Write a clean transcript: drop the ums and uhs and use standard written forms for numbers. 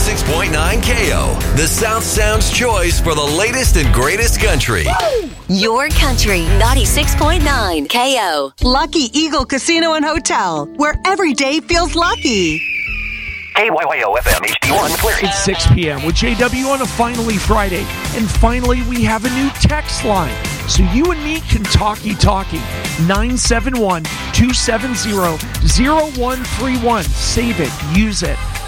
96.9 KO, the South Sound's choice for the latest and greatest country. Your country, 96.9 KO. Lucky Eagle Casino and Hotel, where every day feels lucky. KYYO FM HD1 McLaren. It's 6 p.m. with JW on a Finally Friday. And finally, we have a new text line. So you and me can talkie. 971-270-0131. Save it. Use it.